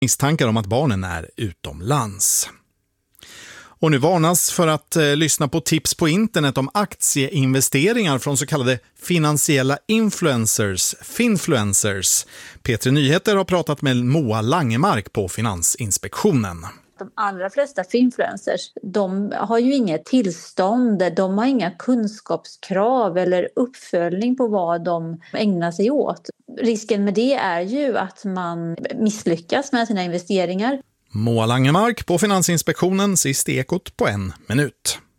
misstankar om att barnen är utomlands. Och nu varnas för att lyssna på tips på internet om aktieinvesteringar från så kallade finansiella influencers, finfluencers. P3 Nyheter har pratat med Moa Langemark på Finansinspektionen. De allra flesta finfluencers, de har ju inget tillstånd, de har inga kunskapskrav eller uppföljning på vad de ägnar sig åt. Risken med det är ju att man misslyckas med sina investeringar. Moa Langemark på Finansinspektionen, sist i Ekot på 1 minut.